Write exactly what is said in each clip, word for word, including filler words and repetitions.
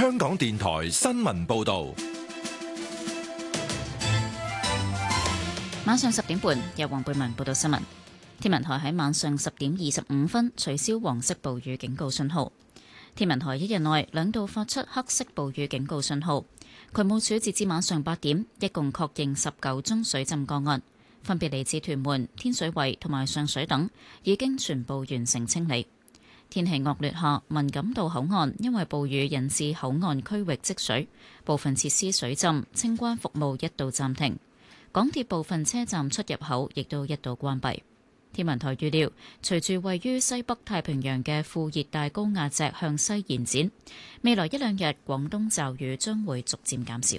香港電台新聞報道。 晚上十點半，由黃貝文報道新聞。天文台喺晚上十點二十五分取消黃色暴雨警告信號。天文台一日內兩度發出黑色暴雨警告信號。渠務署截至晚上八點，一共確認十九宗水浸個案，分別嚟自屯門、天水圍同埋上水等，已經全部完成清理。天氣惡劣下，文錦渡口岸因為暴雨引致口岸區域積水，部分設施水浸，清關服務一度暫停。港鐵部分車站出入口亦都一度關閉。天文台預料，隨住位於西北太平洋嘅副熱帶高壓脊向西延展，未來一兩日廣東驟雨將會逐漸減少。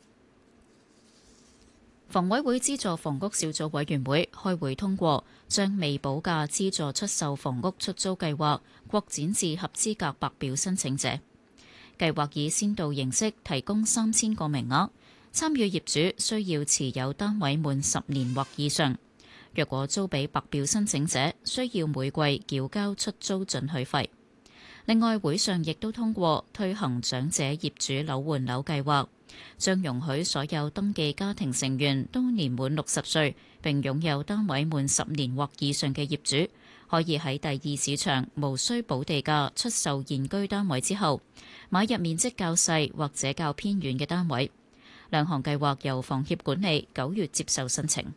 房委會資助房屋小組委員會開會通過，將未補價資助出售房屋出租計劃擴展至合資格白表申請者。計劃以先導形式提供三千個名額，參與業主需要持有單位滿十年或以上。若果租俾白表申請者，需要每季繳交出租准許費。另外，會上亦都通過推行長者業主樓換樓計劃，將容許所有登記家庭成員都年滿六十歲並擁有單位滿十年或以上嘅業主，可以喺第二市場無需補地價出售現居單位之後，買入面積較細或者較偏遠嘅單位。兩項計劃由房協管理，九月接受申請。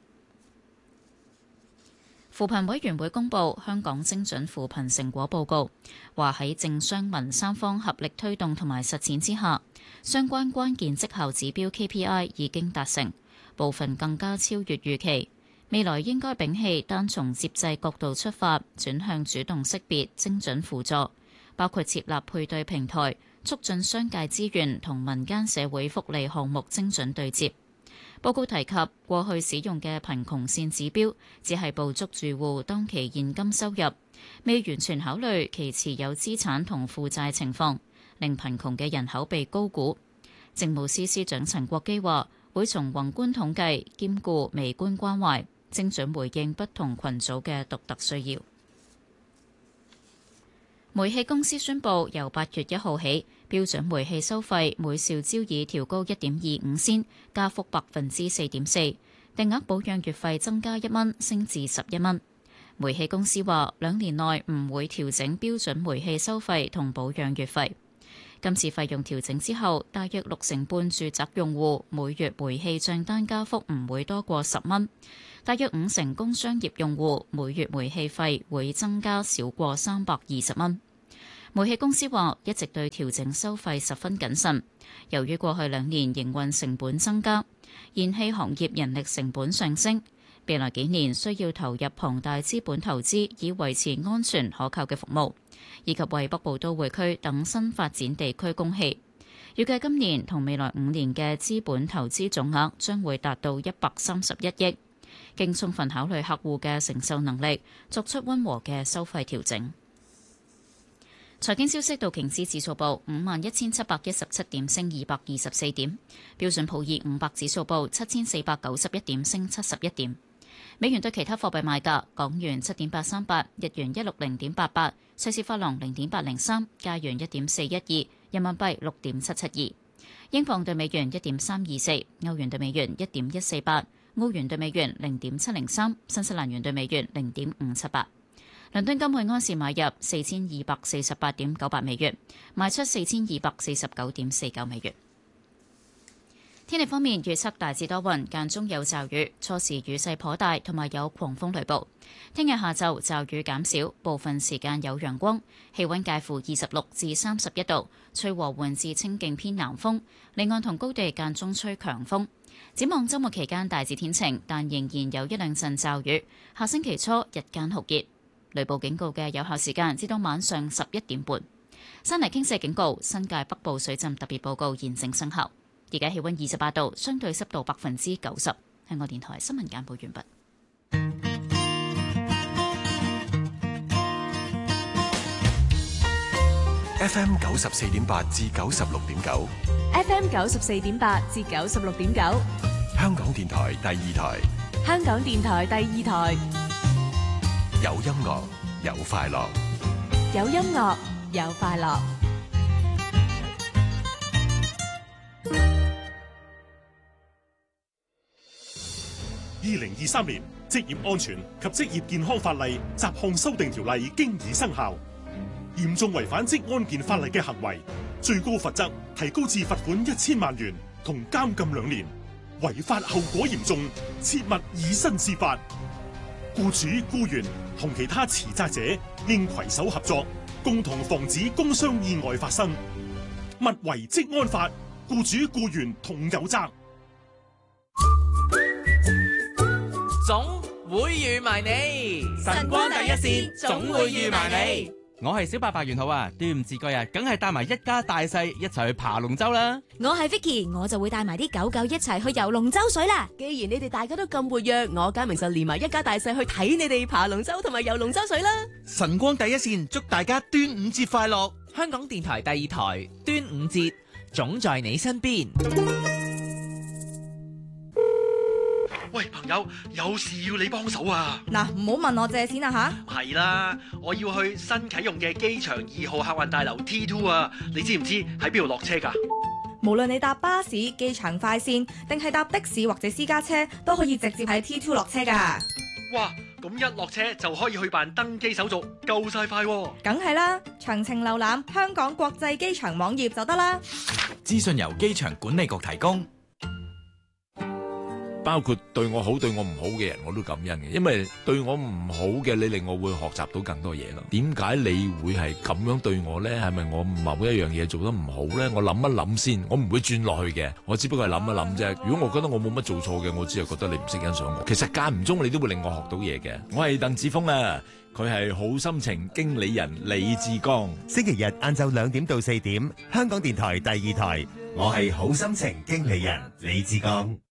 扶貧委員會公布香港精準扶貧成果報告，話喺政商民三方合力推動同埋實踐之下，相關關鍵績效指標 K P I 已經達成，部分更加超越預期。未來應該摒棄單從接濟角度出發，轉向主動識別、精準輔助，包括設立配對平台，促進商界資源同民間社會福利項目精準對接。報告提及，過去使用嘅貧窮線指標只係捕捉住戶當期現金收入，未完全考慮其持有資產同負債情況，令貧窮嘅人口被高估。政務司司長陳國基話，會從宏觀統計兼顧微觀關懷，精準回應不同群組嘅獨特需要。煤氣公司宣布，由八月一號起，標準煤氣收費每兆焦耳調高一點二五仙，加幅百分之四點四，定額保養月費增加一蚊，升至十一蚊。煤氣公司話，兩年內唔會調整標準煤氣收費同保養月費。今次費用調整之後，大約六成半住宅用戶每月煤氣帳單加幅唔會多過十蚊，大約五成工商業用戶每月煤氣費會增加少過三百二十蚊。煤氣公司話一直對調整收費十分謹慎，由於過去兩年營運成本增加，燃氣行業人力成本上升，未來幾年需要投入龐大資本投資以維持安全可靠嘅服務，以及為北部都會區等新發展地區供氣。預計今年同未來五年嘅資本投資總額將會達到一百三十一億，經充分考慮客戶嘅承受能力，作出溫和嘅收費調整。財經消息，道瓊斯指數報五萬一千七百一十七點，升二百二十四點；標準普爾五百指數報七千四百九十一點，升七十一點。美元對其他貨幣賣價：港元七點八三八，日元一六零點八八，瑞士法郎零點八零三，加元一點四一二，人民幣六點七七二，英鎊對美元一點三二四，歐元對美元一點一四八，澳元對美元零點七零三，新西蘭元對美元零點五七八。倫敦金每安士買入四千二百四十八點九八美元，賣出四千二百四十九點四九美元。天氣方面，預測大致多雲，間中有驟雨，初時雨勢頗大，同埋有狂風雷暴。聽日下晝驟雨減少，部分時間有陽光，氣溫介乎二十六至三十一度，吹和緩至清勁偏南風，離岸同高地間中吹強風。展望週末期間大致天晴，但仍然有一兩陣驟雨。下星期初日間酷熱。雷暴警告嘅有效時間至到晚上十一點半。山泥傾瀉警告、新界北部水浸特別報告現正生效。而家氣溫二十八度，相對濕度百分之九十。香港電台新聞簡報完畢。 F M 九十四點八至九十六點九。 F M 九十四點八至九十六點九。 香港電台第二台。 香港電台第二台。 有音樂，有快樂。 有音樂，有快樂。 二零二三年職業安全及職業健康法例雜項修訂條例經已生效，嚴重違反職安健法例嘅行為，最高罰則提高至罰款一千萬元同監禁兩年。違法後果嚴重，切勿以身試法。僱主、僱員同其他持責者應攜手合作，共同防止工傷意外發生。勿違職安法，僱主僱員同有責。 總會預埋你，晨光第一線總會預埋你。 我係小白白元好啊！端午節嗰日，梗係帶埋一家大細一齊去爬龍舟啦！ 我係 Vicky，我就會帶埋啲狗狗一齊去游龍舟水啦。既然你哋大家都咁活躍，我家明就連埋一家大細去睇你哋爬龍舟同埋游龍舟水啦！ 晨光第一線，祝大家端午節快樂！ 香港電台第二台端午節，總在你身邊。 喂，朋友，有事要你幫手啊！ 嗱，唔好問我借錢啊吓！ 係啦，我要去新啟用嘅機場二號客運大樓 T 二 啊！你知唔知喺邊度落車㗎？ 無論你搭巴士、機場快線，定係搭的士或者私家車，都可以直接喺 T 二落車㗎。 哇！咁一落車就可以去辦登機手續，夠晒快喎！ 梗係啦，詳情瀏覽香港國際機場網頁就得啦。 資訊由機場管理局提供。 包括對我好對我唔好嘅人我都感恩嘅，因為對我唔好嘅你令我會學習到更多嘢咯。點解你會係咁樣對我呢？係咪我某一樣嘢做得唔好呢？我諗一諗先，我唔會轉落去嘅，我只不過係諗一諗啫。如果我覺得我冇乜做錯嘅，我只係覺得你唔識欣賞我。其實間唔中你都會令我學到嘢嘅。我係鄧子峰啊，佢係好心情經理人李志剛。 星期日晏晝兩點到四點，香港電台第二台，我係好心情經理人李志剛。